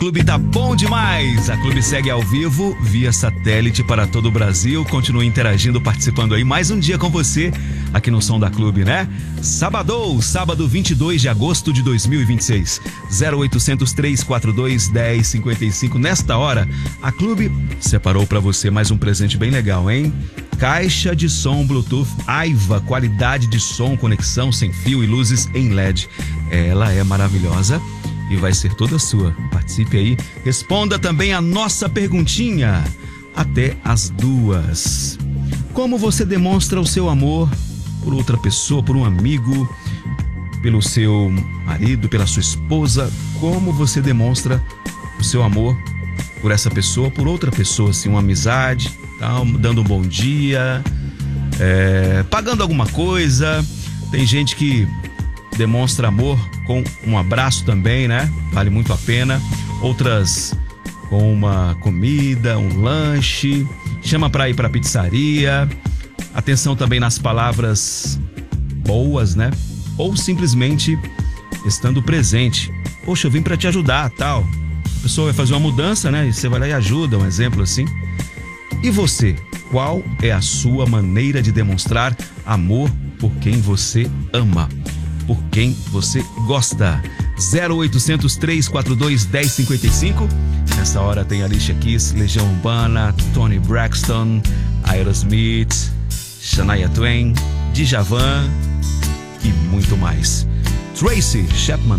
Clube tá bom demais. A Clube segue ao vivo via satélite para todo o Brasil. Continue interagindo, participando aí mais um dia com você aqui no Som da Clube, né? Sábado 22 de agosto de 2026. 0800 342 1055. Nesta hora, a Clube separou para você mais um presente bem legal, hein? Caixa de som Bluetooth Aiva, qualidade de som, conexão sem fio e luzes em LED. Ela é maravilhosa e vai ser toda sua. Participe aí, responda também a nossa perguntinha até as 2. Como você demonstra o seu amor por outra pessoa, por um amigo, pelo seu marido, pela sua esposa? Como você demonstra o seu amor por essa pessoa, por outra pessoa, assim, uma amizade, tal, dando um bom dia, pagando alguma coisa. Tem gente que demonstra amor com um abraço também, né? Vale muito a pena. Outras com uma comida, um lanche, chama pra ir pra pizzaria. Atenção também nas palavras boas, né? Ou simplesmente estando presente. Poxa, eu vim pra te ajudar, tal. A pessoa vai fazer uma mudança, né? E você vai lá e ajuda, um exemplo assim. E você? Qual é a sua maneira de demonstrar amor por quem você ama? Por quem você gosta? 0800 342 1055. Nessa hora tem Alicia Keys, Legião Urbana, Toni Braxton, Aerosmith, Shania Twain, Djavan e muito mais. Tracy Chapman.